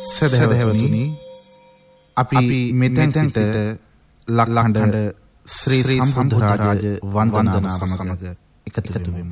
සදහැවතුනි, අපි මෙතෙන් සිට ලක්හඬ ශ්‍රී සම්බුද්ධ රාජ වන්දනාව සමග එකතු වෙමු.